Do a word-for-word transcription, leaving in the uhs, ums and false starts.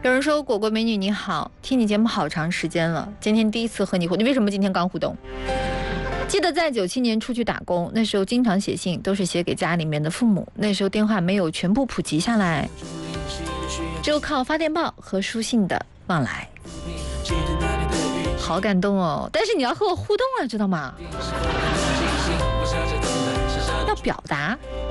有人说果果美女你好，听你节目好长时间了，今天第一次和你互动，你为什么今天刚互动？记得在九七年出去打工，那时候经常写信，都是写给家里面的父母，那时候电话没有全部普及下来，只有靠发电报和书信的往来。好感动哦，但是你要和我互动啊，知道吗？要表达。